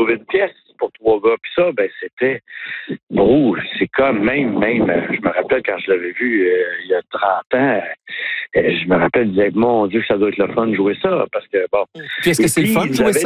trouver une pièce pour 3 gars. Puis ça, c'était... Bro, c'est comme même, je me rappelle quand je l'avais vu il y a 30 ans, je me rappelle, je disais, mon Dieu, ça doit être le fun de jouer ça, parce que, bon... Puis est-ce que c'est le fun de jouer ça?